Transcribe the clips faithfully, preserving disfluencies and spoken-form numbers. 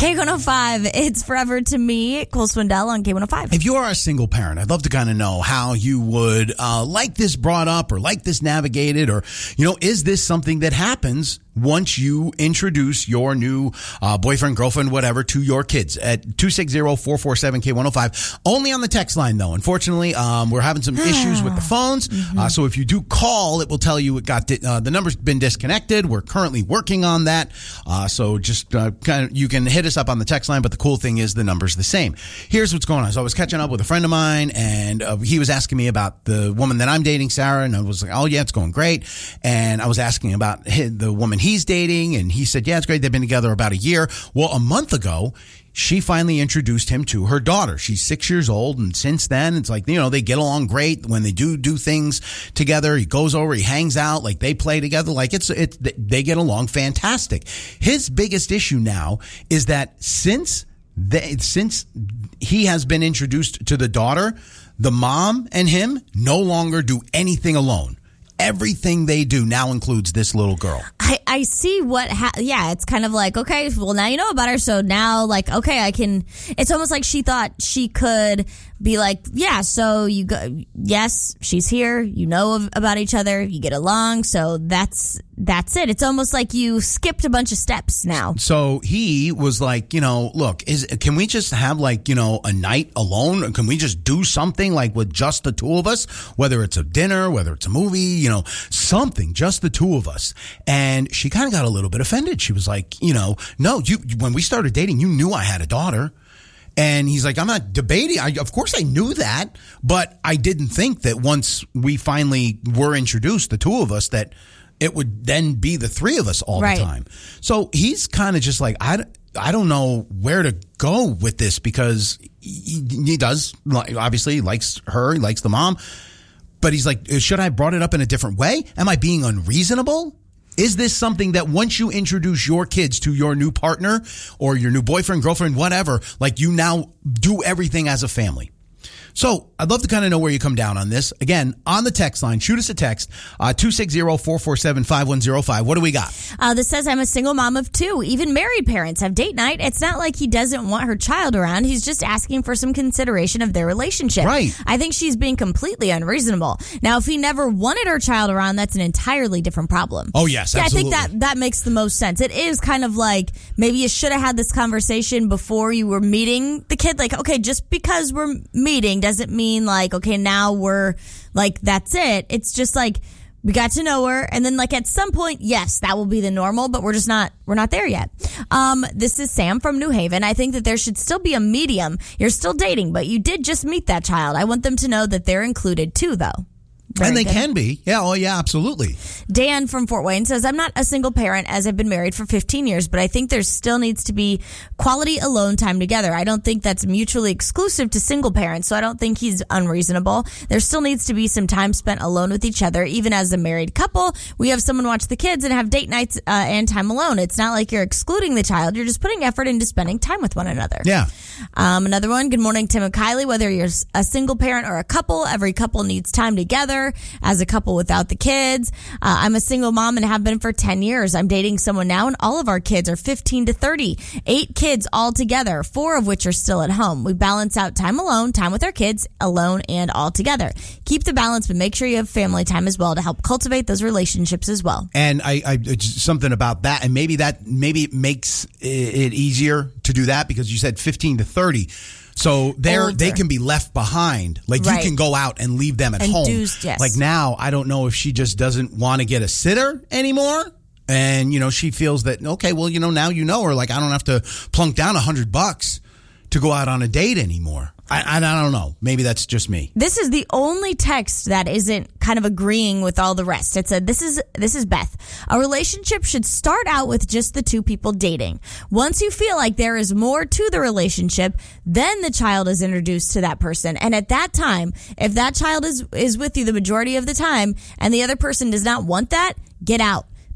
K one oh five, it's Forever to Me. Cole Swindell on K one oh five. If you are a single parent, I'd love to kind of know how you would uh, like this brought up or like this navigated, or, you know, is this something that happens once you introduce your new uh, boyfriend, girlfriend, whatever, to your kids at two six zero, four four seven, K one oh five. Only on the text line, though. Unfortunately, um, we're having some issues with the phones. Mm-hmm. Uh, so if you do call, it will tell you it got di- uh, the number's been disconnected. We're currently working on that. Uh, so just uh, kind of, you can hit us up on the text line, but the cool thing is the number's the same. Here's what's going on. So I was catching up with a friend of mine, and uh, he was asking me about the woman that I'm dating, Sarah, and I was like, oh, yeah, it's going great. And I was asking about his, the woman he's dating, and he said, yeah, it's great. They've been together about a year. Well, a month ago, she finally introduced him to her daughter. She's six years old, and since then, it's like, you know, they get along great. When they do do things together, he goes over, he hangs out, like they play together, like it's, it's, they get along fantastic. His biggest issue now is that since they, since he has been introduced to the daughter, the mom and him no longer do anything alone. Everything they do now includes this little girl. I, I see what, ha- yeah, it's kind of like, okay, well, now you know about her. So now, like, okay, I can, it's almost like she thought she could be like, yeah, so you go, yes, she's here. You know of, about each other. You get along. So that's, that's it. It's almost like you skipped a bunch of steps now. So he was like, you know, look, is can we just have like, you know, a night alone? Or can we just do something like with just the two of us? Whether it's a dinner, whether it's a movie, you know, something, just the two of us. And she kind of got a little bit offended. She was like, you know, no, you, when we started dating, you knew I had a daughter. And he's like, I'm not debating. I, of course I knew that, but I didn't think that once we finally were introduced, the two of us, that it would then be the three of us all right. the time. So he's kind of just like, I, I don't know where to go with this, because he, he does, obviously he likes her, he likes the mom, but he's like, should I have brought it up in a different way? Am I being unreasonable? Is this something that once you introduce your kids to your new partner or your new boyfriend, girlfriend, whatever, like you now do everything as a family? So I'd love to kind of know where you come down on this. Again, on the text line, shoot us a text, uh, two six zero, four four seven, five one zero five. What do we got? Uh, this says, I'm a single mom of two. Even married parents have date night. It's not like he doesn't want her child around. He's just asking for some consideration of their relationship. Right. I think she's being completely unreasonable. Now, if he never wanted her child around, that's an entirely different problem. Oh, yes, yeah, absolutely. I think that, that makes the most sense. It is kind of like maybe you should have had this conversation before you were meeting the kid. Like, okay, just because we're meeting doesn't mean like, Like, okay, now we're like, that's it. It's just like we got to know her. And then like at some point, yes, that will be the normal, but we're just not, we're not there yet. Um, this is Sam from New Haven. I think that there should still be a medium. You're still dating, but you did just meet that child. I want them to know that they're included too, though. Very and they good. can be. Yeah, oh yeah, absolutely. Dan from Fort Wayne says, I'm not a single parent as I've been married for fifteen years, but I think there still needs to be quality alone time together. I don't think that's mutually exclusive to single parents, so I don't think he's unreasonable. There still needs to be some time spent alone with each other. Even as a married couple, we have someone watch the kids and have date nights uh, and time alone. It's not like you're excluding the child. You're just putting effort into spending time with one another. Yeah. Um, another one, good morning, Tim and Kylie. Whether you're a single parent or a couple, every couple needs time together as a couple without the kids. Uh, I'm a single mom and have been for ten years. I'm dating someone now, and all of our kids are fifteen to thirty. Eight kids all together, four of which are still at home. We balance out time alone, time with our kids, alone and all together. Keep the balance, but make sure you have family time as well to help cultivate those relationships as well. And I, I just something about that, and maybe that maybe it makes it easier to do that because you said fifteen to thirty. So they're, they can be left behind. Like right. You can go out and leave them at and home. Dues, yes. Like now, I don't know if she just doesn't want to get a sitter anymore. And, you know, she feels that, okay, well, you know, now you know her. Like, I don't have to plunk down a hundred bucks to go out on a date anymore. I, I, I don't know. Maybe that's just me. This is the only text that isn't kind of agreeing with all the rest. It said, this is this is Beth. A relationship should start out with just the two people dating. Once you feel like there is more to the relationship, then the child is introduced to that person. And at that time, if that child is, is with you the majority of the time and the other person does not want that, get out.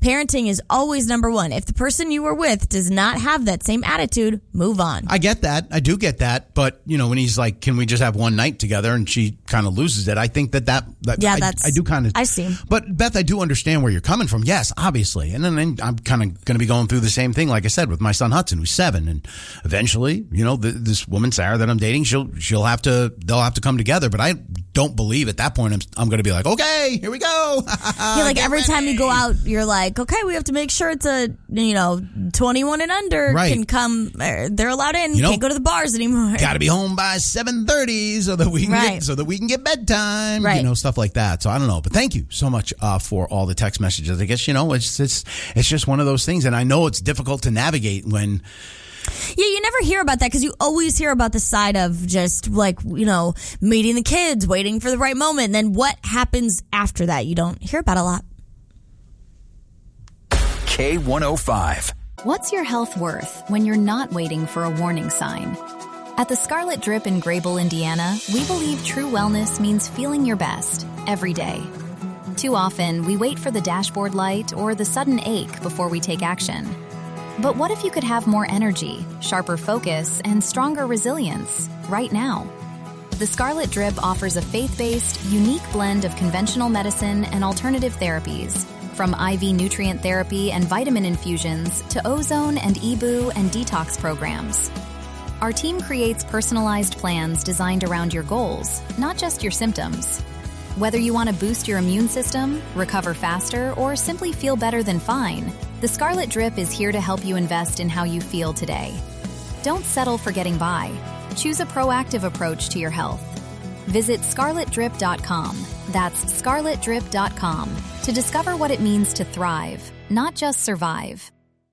parenting is always number one. If the person you were with does not have that same attitude, move on. I get that. I do get that. But, you know, when he's like, can we just have one night together? And she kind of loses it. I think that that, that yeah, I, that's, I do kind of, I see. But Beth, I do understand where you're coming from. Yes, obviously. And then, then I'm kind of going to be going through the same thing, like I said, with my son Hudson, who's seven. And eventually, you know, the, this woman, Sarah, that I'm dating, she'll, she'll have to, they'll have to come together. But I don't believe at that point I'm, I'm going to be like, okay, here we go. Yeah, like every ready. time you go out, you're like, okay, we have to make sure it's a, you know, twenty-one and under right. can come, they're allowed in, you know, can't go to the bars anymore. Got to be home by seven thirty so that we can right. get, so that we can get bedtime, right. you know, stuff like that. So I don't know, but thank you so much uh, for all the text messages. I guess, you know, it's, it's, it's just one of those things. And I know it's difficult to navigate when, yeah, you never hear about that because you always hear about the side of just like, you know, meeting the kids, waiting for the right moment. And then what happens after that? You don't hear about a lot. K one oh five. What's your health worth when you're not waiting for a warning sign? At the Scarlet Drip in Grable, Indiana, we believe true wellness means feeling your best every day. Too often, we wait for the dashboard light or the sudden ache before we take action. But what if you could have more energy, sharper focus, and stronger resilience right now? The Scarlet Drip offers a faith-based, unique blend of conventional medicine and alternative therapies, from I V nutrient therapy and vitamin infusions to ozone and E B U and detox programs. Our team creates personalized plans designed around your goals, not just your symptoms. Whether you want to boost your immune system, recover faster, or simply feel better than fine, the Scarlet Drip is here to help you invest in how you feel today. Don't settle for getting by. Choose a proactive approach to your health. Visit scarlet drip dot com. That's scarlet drip dot com to discover what it means to thrive, not just survive.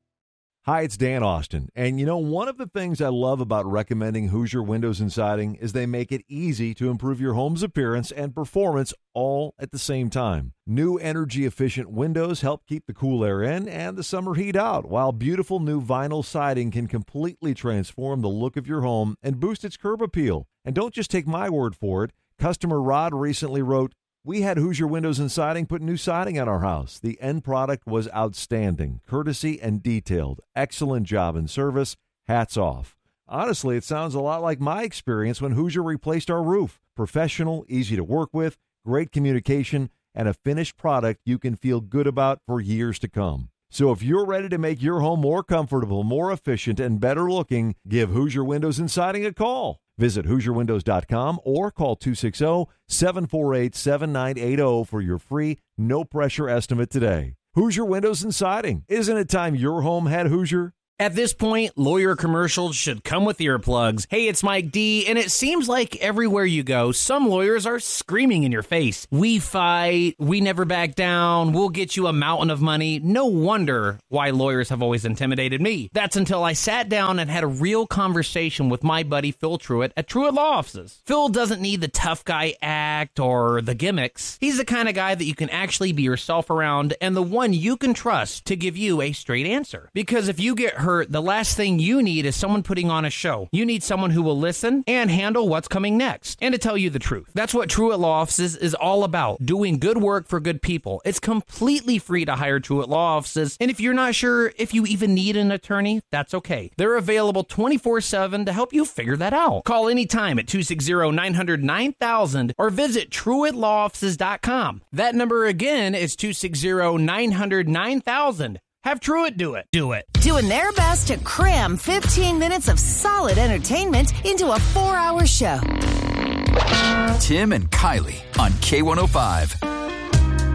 Hi, it's Dan Austin. And you know, one of the things I love about recommending Hoosier Windows and Siding is they make it easy to improve your home's appearance and performance all at the same time. New energy-efficient windows help keep the cool air in and the summer heat out, while beautiful new vinyl siding can completely transform the look of your home and boost its curb appeal. And don't just take my word for it. Customer Rod recently wrote, "We had Hoosier Windows and Siding put new siding on our house. The end product was outstanding, courtesy and detailed. Excellent job and service. Hats off." Honestly, it sounds a lot like my experience when Hoosier replaced our roof. Professional, easy to work with, great communication, and a finished product you can feel good about for years to come. So if you're ready to make your home more comfortable, more efficient, and better looking, give Hoosier Windows and Siding a call. Visit Hoosier Windows dot com or call two six zero, seven four eight, seven nine eight zero for your free, no-pressure estimate today. Hoosier Windows and Siding. Isn't it time your home had Hoosier? At this point, lawyer commercials should come with earplugs. Hey, it's Mike D, and it seems like everywhere you go, some lawyers are screaming in your face. We fight, we never back down, we'll get you a mountain of money. No wonder why lawyers have always intimidated me. That's until I sat down and had a real conversation with my buddy Phil Truitt at Truitt Law Offices. Phil doesn't need the tough guy act or the gimmicks. He's the kind of guy that you can actually be yourself around and the one you can trust to give you a straight answer. Because if you get hurt, the last thing you need is someone putting on a show. You need someone who will listen and handle what's coming next, and to tell you the truth. That's what Truitt Law Offices is all about, doing good work for good people. It's completely free to hire Truitt Law Offices, and if you're not sure if you even need an attorney, that's okay. They're available twenty-four seven to help you figure that out. Call anytime at two six zero, nine hundred, nine thousand or visit truitt law offices dot com. That number again is two six zero, nine hundred, nine thousand. Have Truitt do it. Do it. Doing their best to cram fifteen minutes of solid entertainment into a four-hour show. Tim and Kylie on K one oh five.